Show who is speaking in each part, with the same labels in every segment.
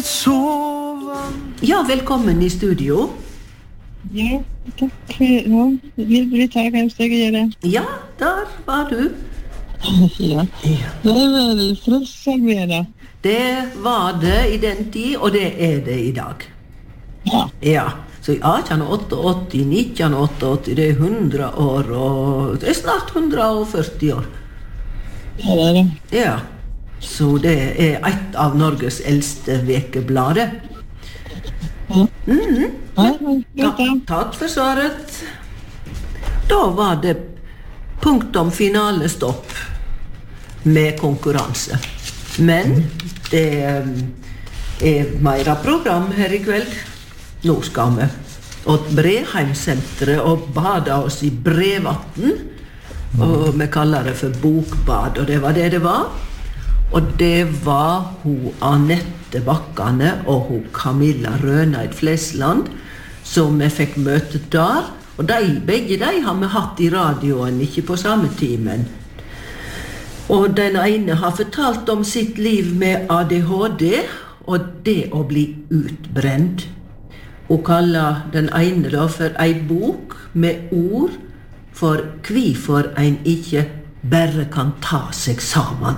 Speaker 1: Ja, velkommen I studio.
Speaker 2: Ja, takk. Ja, vi tar kanskje jeg gjør det.
Speaker 1: Ja, der var du.
Speaker 2: Ja, det vel frelsesarbeid.
Speaker 1: Det var det I den tid, og det det I dag.
Speaker 2: Ja.
Speaker 1: Ja, så I 1888, 1988, det 100 år, og det snart 140 år.
Speaker 2: Ja, det.
Speaker 1: Ja, så det et av Norges eldste vekeblader.
Speaker 2: Ja.
Speaker 1: Ja, takk for svaret. Da var det punktum finale stopp med konkurranse. Men det mer program her I kveld. Nå skal vi åt Breheimsenteret og bada oss I brevatten. Og vi kaller det for bokbad, og det var det var. Og det var hun Anette Bakkane og hun Camilla Røneid Flesland som vi fikk møte der. Og begge de har vi hatt I radioen, ikke på samme timen. Og den ene har fortalt om sitt liv med ADHD og det å bli utbrent. Hun kaller den ene da for ei bok med ord for hvorfor en ikke bare kan ta seg sammen.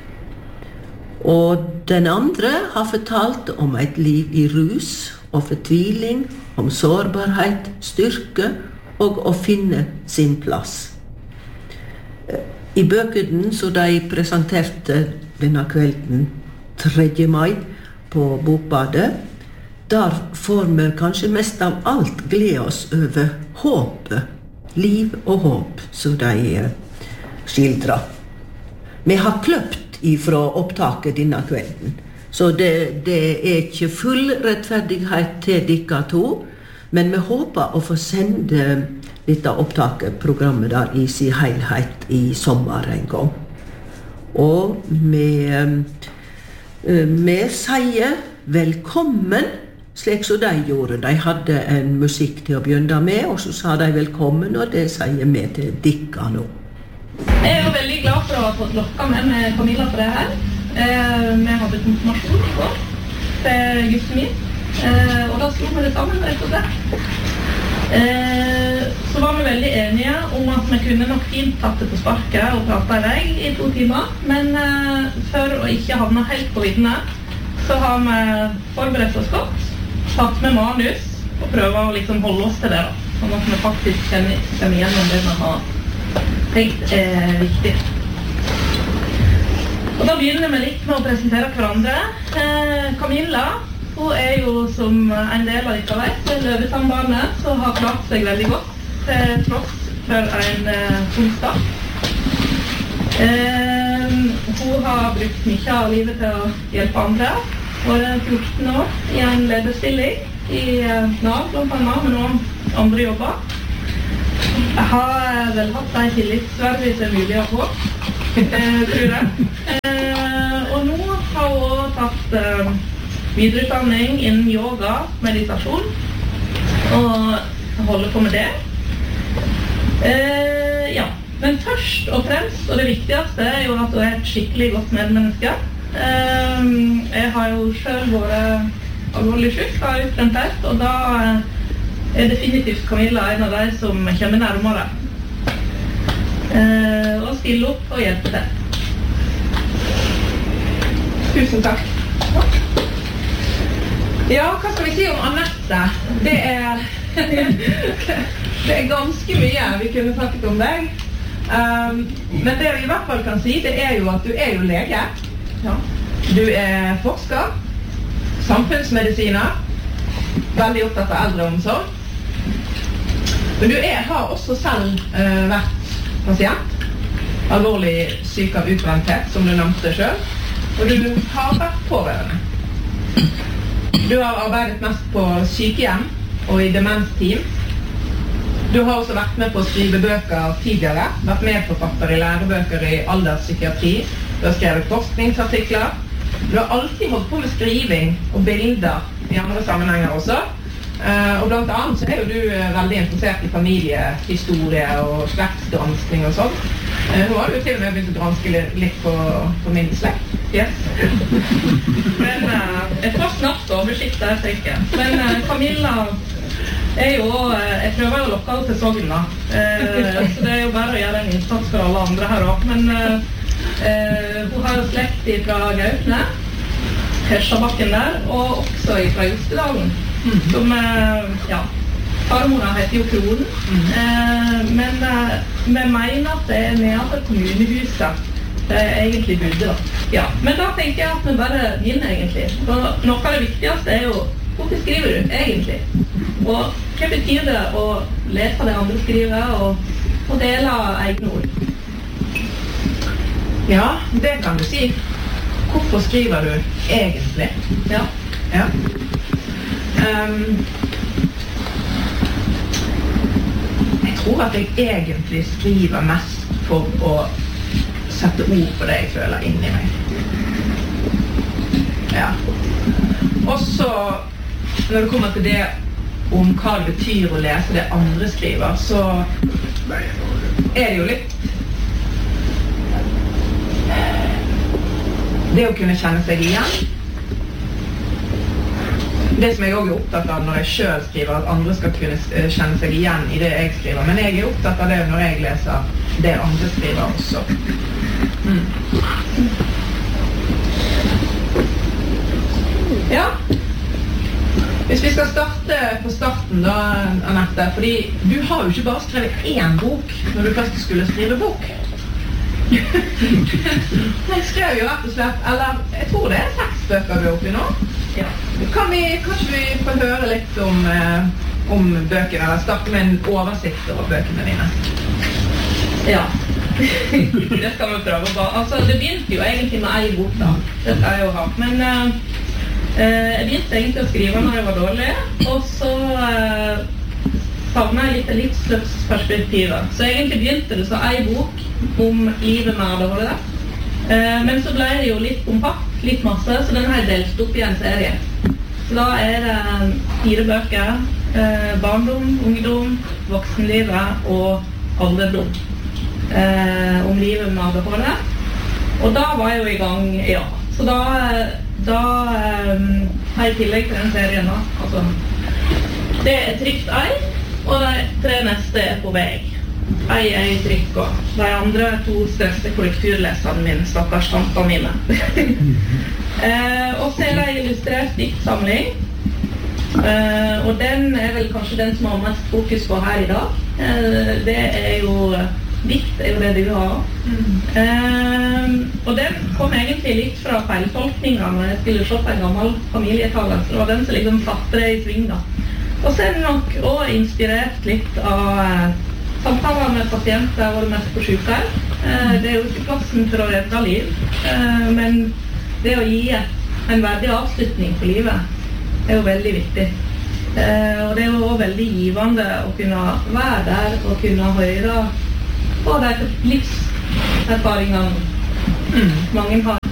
Speaker 1: Og den andre har fortalt om et liv I rus og fortviling, om sårbarhet, styrke og å finne sin plass. I bøkene så de presenterte denne kvelden 3. mai på Bokbadet, der får vi kanskje mest av alt glede oss over håpet, liv og håp, så de skildrer. Vi har kløpt ifra opptaket denne kvelden, så det ikke full rettferdighet til dere to, men vi håper å få sende dette opptaket, programmet der I sin helhet I sommer en gang. Og vi sier velkommen, slik som de gjorde. De hadde en musikk til å begynne med, og så sa de velkommen, og det sier vi til dere nå.
Speaker 3: Jeg jo veldig glad for å ha fått lokket med Camilla på det her. Vi hadde konfirmasjon I går til gutten min, og da slo vi det sammen, rett og slett. Så var vi veldig enige om at vi kunne nok fint tatt det på sparket og pratet I vei I 2 timer, men for å ikke havne helt på viddene, så har vi forberedt oss godt, tatt med manus og prøver å liksom holde oss til det, sånn at vi faktisk kjenner igjennom det vi har tenkt viktig. Og da begynner vi litt med å presentere hverandre. Camilla, hun jo som en del av dere vet, løvetannbarnet, så har klart seg veldig godt til tross for en onsdag. Hun har brukt mye av livet til å hjelpe andre. Hun 14 år I en lederstilling I NAV, blant annet, med noen andre jobber. Jeg har vel hatt en tillitsverdig til mulig å få, tror jeg. Og nå har hun tatt videreutdanning innen yoga, meditasjon, og holder på med det. Ja, men først og fremst, og det viktigste jo at hun et skikkelig godt medmenneske. Jeg har jo selv vært alvorlig syk, har utbrenthet, og da definitivt Camilla en av de som kommer nærmere. Og stille opp og hjelpe til. Tusen takk. Ja, hva skal vi si om Anette? Det ganske mye vi kunne snakket om deg. Men det vi I hvert fall kan si, det jo at du jo lege. Ja. Du forsker, samfunnsmedisiner, veldig opptatt av eldreomsorg. Men du har også selv vært pasient, alvorlig syk av utbrenthet, som du nevnte selv, og du har vært pårørende. Du har arbeidet mest på sykehjem og I demensteam. Du har også vært med på å skrive bøker tidligere, vært medforfatter I lærebøker I alderspsykiatri, du har skrevet forskningsartikler. Du har alltid holdt på med skriving og bilder I andre sammenhenger også. Og blant annet så jo du veldig interessert I familiehistorie og slektsgranskning og sånt. Nå har du til og med begynt å granske litt på min slekt. Yes. Men jeg får snart oversikt der, tenker jeg. Men Camilla jo, jeg prøver jo å lokke henne til Sogn da. Så det jo bare å gjøre en innsats for alle andre her også. Men hun har jo slekt fra Gautne, Hershabakken der, og også fra Jostedalen. Som, farmora heter jo Kronen, men vi mener at det nedenfor kommunehuset det egentlig bodde da. Ja, men da tenker jeg at vi bare begynner egentlig. Og noe av det viktigste jo, hvorfor skriver du egentlig? Og hva betyr det å lese det andre skriver og dele egne ord?
Speaker 4: Ja, det kan du si. Hvorfor skriver du egentlig?
Speaker 3: Ja.
Speaker 4: Jeg tror at jeg egentlig skriver mest for å sette ord på det jeg føler inni meg. Ja. Og så, når det kommer til det om hva det betyr å lese det andre skriver, så det jo litt det å kunne kjenne seg igjen. Det som jeg også opptatt av når jeg selv skriver, at andre skal kunne kjenne seg igjen i det jeg skriver. Men jeg opptatt av det når jeg leser det andre skriver også. Ja. Hvis vi skal starte på starten da, Annette, fordi du har jo ikke bare skrevet én bok når du først skulle skrive bok. Jeg skrev jo rett og slett, eller jeg tror det 6 bøker du oppi nå.
Speaker 3: Ja.
Speaker 4: Kanskje vi får høre litt om bøkene, eller starte med en oversikt over bøkene dine?
Speaker 3: Ja. Det skal vi prøve på. Altså, det begynte jo egentlig med en bok da. Det skal jeg jo ha. Men jeg begynte egentlig å skrive når jeg var dårlig, og så savnet jeg litt livsløpsperspektivet. Så egentlig begynte det så en bok om livet med ADHD. Men så ble det jo litt kompakt, litt masse, så den har jeg delt opp i en serie. Så da det 4 bøker. Barndom, ungdom, voksenlivet og alderdom. Om livet med ADHD. Og da var jeg jo i gang, ja. Så da har jeg tillegg til den serien da. Altså, det trygt ei, og de 3 neste på vei. Ei i trykk, og de andre 2 største korrekturleserne mine, stakkars tantene mine. Og så det illustrert diktsamling. Og den vel kanskje den som har mest fokus på her i dag. Det jo dikt, jo det du har. Og den kom egentlig litt fra feiltolkninger når jeg skulle se på en gammel familietale. Så det var den som liksom satte det i sving da. Og så det nok også inspirert litt av samtaler med pasienter og det mest på sykehjem. Det jo ikke plassen for å redde liv, men det å gi en verdig avslutning på livet jo veldig viktig. Og det jo også veldig givende å kunne være der og kunne høre på de livserfaringene mange har.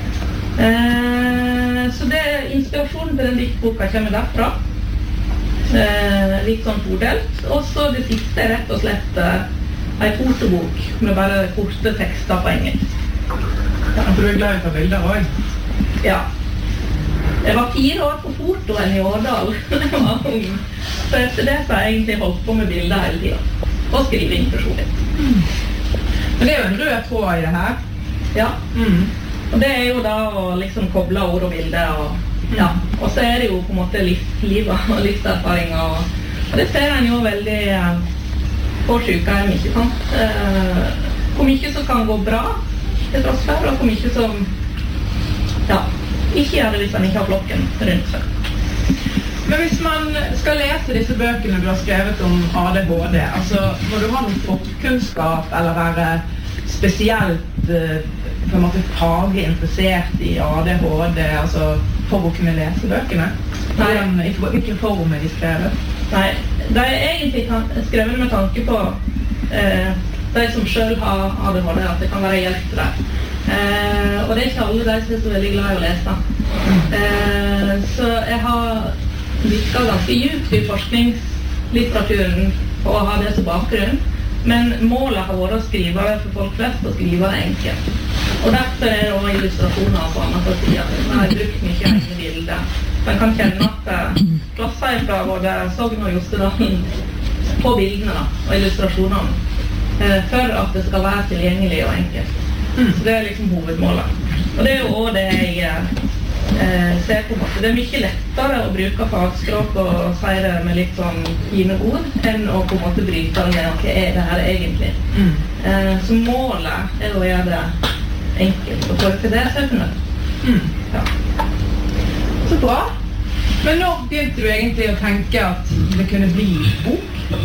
Speaker 3: Så det inspirasjonen til den diktboka kommer derfra. Litt sånn todelt. Og så det siste rett og slett en fotobok med bare korte tekster på engelsk.
Speaker 4: Ja, for du glad i å ta bilder også?
Speaker 3: Ja. Jeg var 4 år på fotoen i Årdal da jeg var ung. Så etter det så har jeg egentlig holdt på med bilder hele tiden. Og skriving personlig.
Speaker 4: Men det jo en rød tråd i det her.
Speaker 3: Ja. Og det jo da å liksom koble ord og bilder og ja, og så det jo på en måte livslivet og livserfaringer og det ser en jo veldig på sykehjem, ikke sant? Hvor mye som kan gå bra til tross for, og hvor mye som ikke gjør det hvis man ikke har flokken rundt seg.
Speaker 4: Men hvis man skal lese disse bøkene du har skrevet om ADHD, altså må du ha noen forkunnskap eller være spesielt på en måte faglig interessert i ADHD, altså for å kunne lese bøkene? Nei. Hvilke form de skrevet?
Speaker 3: Nei, de egentlig skrevet med tanke på de som selv har ADHD, at det kan være hjelp til dem. Og det ikke alle de som så veldig glad i å lese. Så jeg har virket ganske djupt i forskningslitteraturen på å ha det som bakgrunn. Men målet har vært å skrive det for folk flest og skrive det enkelt. Og derfor det også illustrasjoner på andre sider. Jeg har brukt mye egne bilder. Man kan kjenne at klasser fra både Sogn og Jostedalen på bildene da, og illustrasjonene for at det skal være tilgjengelig og enkelt. Så det liksom hovedmålet. Og det jo også det jeg ser på en måte. Det mye lettere å bruke fagspråk og si det med litt sånn fine ord enn å på en måte bryte det med hva det her egentlig. Så målet å gjøre det enkelt og få til det selvfølgelig. Ja.
Speaker 4: Så bra. Men når begynte du egentlig å tenke at det kunne bli bok?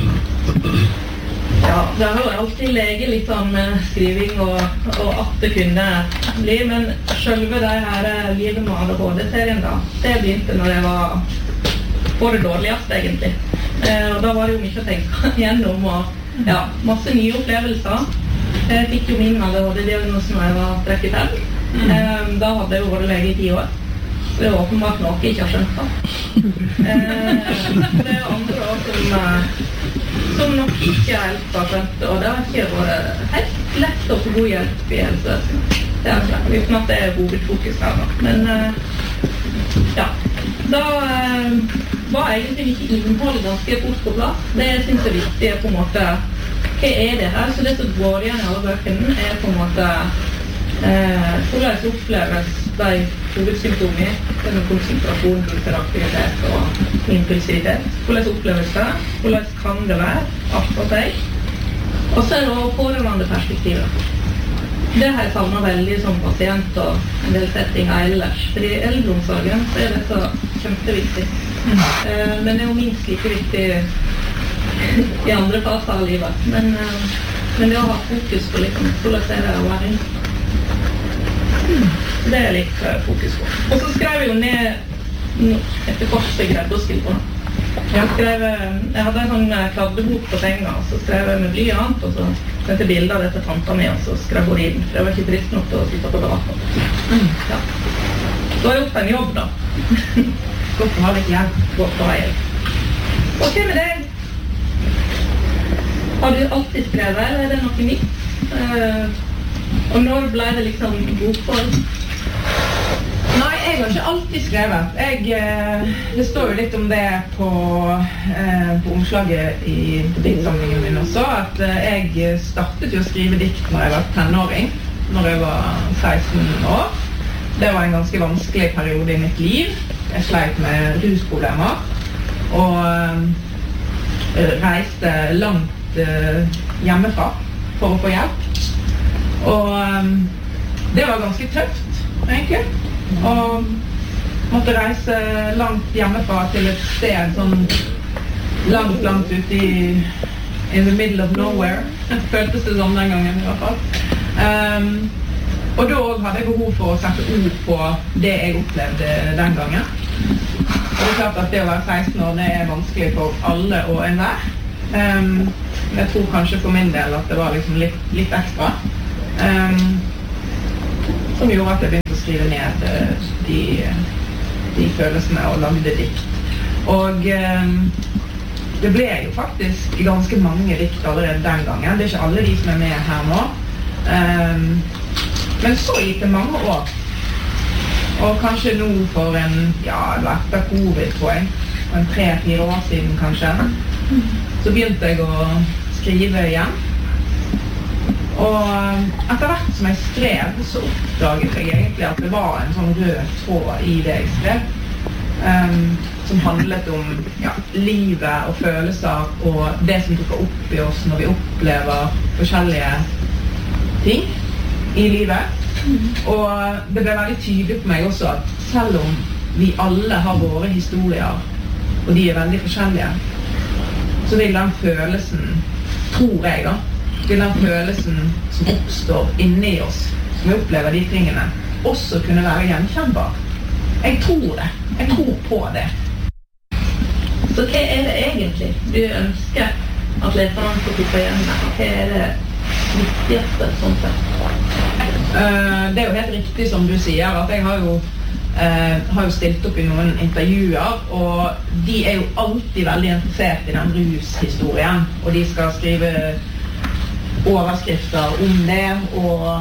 Speaker 3: Ja, det har jo alltid leget litt sånn med skriving og at det kunne bli, men selve det her livet med ADHD-serien da, det begynte når jeg var på det dårligste egentlig. Og da var det jo mye å tenke gjennom og ja, masse nye opplevelser. Jeg fikk jo min ADHD-diagnose når jeg var 35. Da hadde jeg jo vært lege i 10 år. Det er åpenbart noe jeg ikke har skjønt da. Det er jo andre år som nok ikke helt har skjønt, og det har ikke vært helt lett å få god hjelp i helsevesenet. Det er klart, uten at det er hovedfokus her da. Men ja, da var egentlig ikke innholdet ganske fort på plass. Det jeg synes er viktig på en måte, hva det her? Så det som går igjen i alle bøkene på en måte hvordan oppleves de hovedsymptomer, med konsentrasjon, hyperaktivitet og impulsivitet. Hvordan oppleves det? Hvordan kan det være? Akkurat deg. Og så det også pårørende perspektivet. Det har jeg savnet veldig som pasient og en del settinger ellers. For i eldreomsorgen så dette kjempeviktig. Men det jo minst like viktig i andre faser av livet. Men det å ha fokus på liksom, hvordan det å være inn. Det litt fokus på. Og så skrev jeg jo ned etter kort jeg greide å skrive på. Jeg hadde en sånn kladdebok på senga, og så skrev jeg med blyant, og så sendte bilder av dette tanta mi, og så skrev hun inn. For jeg var ikke trist nok til å sitte på debatten. Ja. Så har jeg gjort en jobb da. Godt å ha litt hjelp. Godt å ha hjelp. Og hva med deg? Har du alltid skrevet, eller er det noe nytt? Og når ble det liksom bokform?
Speaker 4: Nei, jeg har ikke alltid skrevet. Det står jo litt om det på omslaget i diktsamlingen min også, at jeg startet jo å skrive dikt når jeg var tenåring, når jeg var 16 år. Det var en ganske vanskelig periode i mitt liv. Jeg sleit med rusproblemer, og reiste langt hjemmefra for å få hjelp. Og det var ganske tøft, egentlig. Og måtte reise langt hjemmefra til et sted sånn langt ute in the middle of nowhere. Føltes det sånn den gangen i hvert fall. Og da hadde jeg behov for å sette ord på det jeg opplevde den gangen. Og det klart at det å være 16 år, det vanskelig for alle og enhver. Jeg tror kanskje for min del at det var liksom litt ekstra. Som gjorde at jeg begynte å skrive ned de følelsene og lagde dikt. Og det ble jo faktisk ganske mange dikt allerede den gangen. Det er ikke alle de som er med her nå. Men så gikk det mange år. Og kanskje nå for etter covid på en 3-4 år siden kanskje, så begynte jeg å skrive igjen. Og etter hvert som jeg skrev, så oppdaget jeg egentlig at det var en sånn rød tråd i det jeg skrev, som handlet om livet og følelser og det som dukker opp i oss når vi opplever forskjellige ting i livet. Og det ble veldig tydelig på meg også at selv om vi alle har våre historier, og de er veldig forskjellige, så vil den følelsen, tror jeg da, vil den følelsen som oppstår inne i oss, som vi opplever de tingene, også kunne være gjenkjennbar. Jeg tror det. Jeg tror på det.
Speaker 3: Så hva det egentlig du ønsker at leserne skal tippe igjen med? Hva det viktigste sånn sett?
Speaker 4: Det jo helt riktig som du sier, at jeg har jo stilt opp i noen intervjuer, og de jo alltid veldig interessert i den rushistorien, og de skal skrive overskrifter om det, og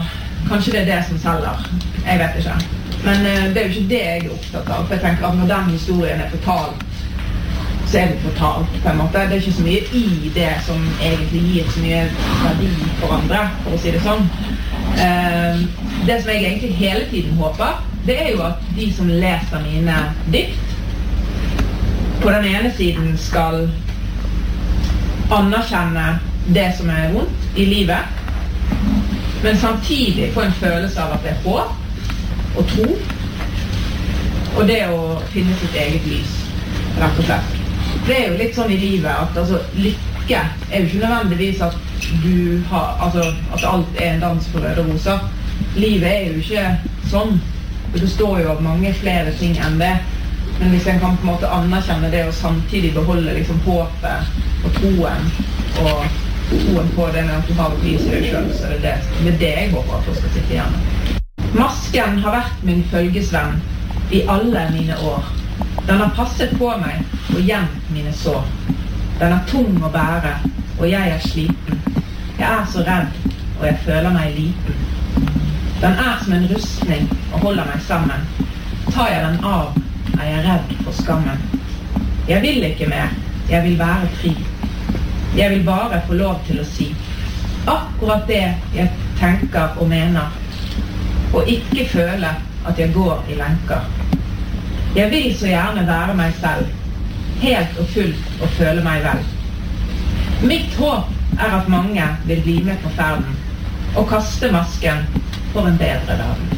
Speaker 3: kanskje det det som selger. Jeg vet ikke. Men det jo ikke det jeg opptatt av. For jeg tenker at når den historien fortalt, så det fortalt på en måte. Det ikke så mye i det som egentlig gir så mye verdi for andre, for å si det sånn. Det som jeg egentlig hele tiden håper, det jo at de som leser mine dikt, på den ene siden skal anerkjenne det som vondt i livet, men samtidig få en følelse av at det håp og tro, og det å finne sitt eget lys, rett og slett. Det jo litt sånn i livet at altså, lykke jo ikke nødvendigvis at du har, altså, at alt en dans på røde roser. Livet jo ikke sånn. Det består jo av mange flere ting enn det. Men hvis en kan på en måte anerkjenne det og samtidig beholde liksom håpet og troen på det med at du har et lys i deg selv, så det det jeg håper at du skal sitte igjen. Masken har vært min følgesvenn i alle mine år. Den har passet på meg og gjemt mine sår. Den tung å bære, og jeg sliten. Jeg så redd, og jeg føler meg liten. Den som en rustning og holder meg sammen. Tar jeg den av, jeg redd for skammen. Jeg vil ikke mer, jeg vil være fri. Jeg vil bare få lov til å si akkurat det jeg tenker og mener, og ikke føle at jeg går i lenker. Jeg vil så gjerne være meg selv, helt og fullt og føle meg vel. Mitt håp at mange vil bli med på ferden, og kaste masken for en bedre verden.